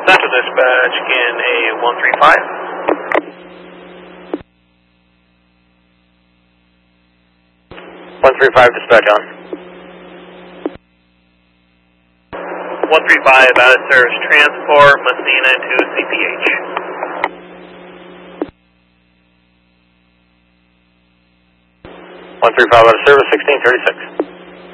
Central Dispatch in a 135. 135 dispatch on. 135 out of service transport, Messina to CPH. 135 out of service, 1636.